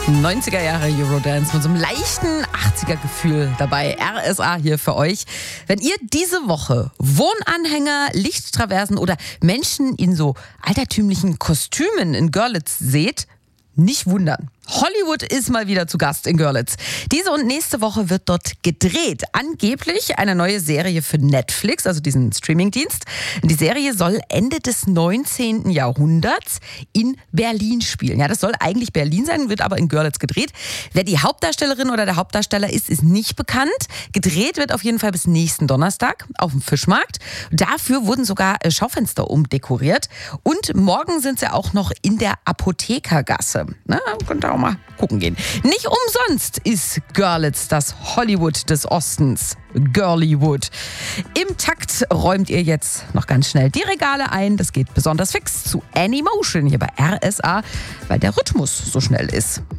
90er Jahre Eurodance mit so einem leichten 80er-Gefühl dabei. RSA hier für euch. Wenn ihr diese Woche Wohnanhänger, Lichttraversen oder Menschen in so altertümlichen Kostümen in Görlitz seht, nicht wundern. Hollywood ist mal wieder zu Gast in Görlitz. Diese und nächste Woche wird dort gedreht. Angeblich eine neue Serie für Netflix, also diesen Streamingdienst. Die Serie soll Ende des 19. Jahrhunderts in Berlin spielen. Ja, das soll eigentlich Berlin sein, wird aber in Görlitz gedreht. Wer die Hauptdarstellerin oder der Hauptdarsteller ist nicht bekannt. Gedreht wird auf jeden Fall bis nächsten Donnerstag auf dem Fischmarkt. Dafür wurden sogar Schaufenster umdekoriert. Und morgen sind sie auch noch in der Apothekergasse. Na, könnt ihr auch mal gucken gehen. Nicht umsonst ist Görlitz das Hollywood des Ostens. Girlywood. Im Takt räumt ihr jetzt noch ganz schnell die Regale ein. Das geht besonders fix zu Anymotion hier bei RSA, weil der Rhythmus so schnell ist.